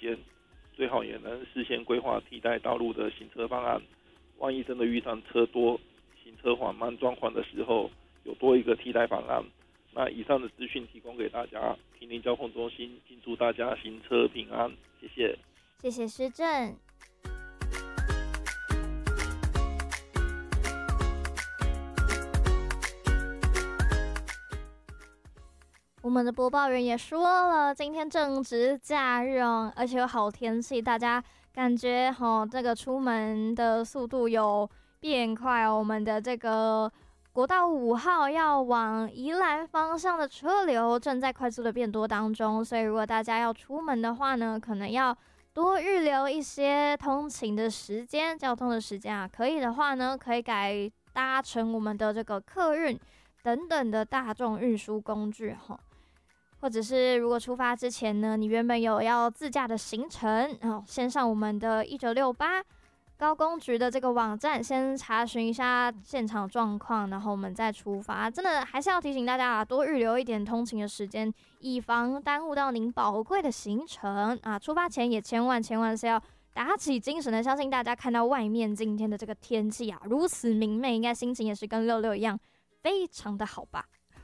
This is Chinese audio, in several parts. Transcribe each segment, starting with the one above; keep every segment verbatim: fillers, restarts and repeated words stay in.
间，最好也能事先规划替代道路的行车方案。万一真的遇上车多、行车缓慢状况的时候，有多一个替代方案。那以上的资讯提供给大家，平林交通中心，敬祝大家行车平安，谢谢。 谢谢施政。我们的播报员也说了，今天正值假日哦，而且有好天气，大家感觉哦，这个出门的速度有变快哦。我们的这个国道五号要往宜兰方向的车流正在快速的变多当中，所以如果大家要出门的话呢，可能要多预留一些通勤的时间、交通的时间啊。可以的话呢，可以改搭乘我们的这个客运等等的大众运输工具哈。或者是如果出发之前呢，你原本有要自驾的行程哦，先上我们的一九六八高工局的这个网站，先查询一下现场状况，然后我们再出发。真的还是要提醒大家啊，多预留一点通勤的时间，以防耽误到您宝贵的行程啊。出发前也千万千万是要打起精神的，相信大家看到外面今天的这个天气啊，如此明媚，应该心情也是跟六六一样，非常的好吧。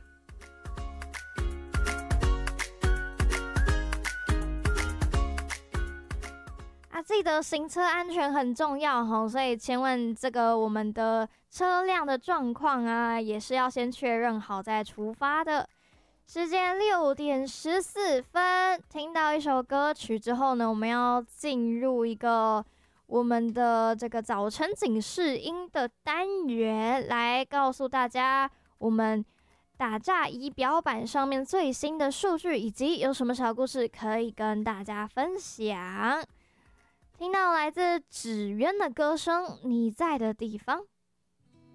啊，记得行车安全很重要齁，所以千万这个我们的车辆的状况啊，也是要先确认好再出发的。时间六点十四分，听到一首歌曲之后呢，我们要进入一个我们的这个早晨警示音的单元，来告诉大家我们打诈仪表板上面最新的数据，以及有什么小故事可以跟大家分享。听到来自纸鸢的歌声，你在的地方。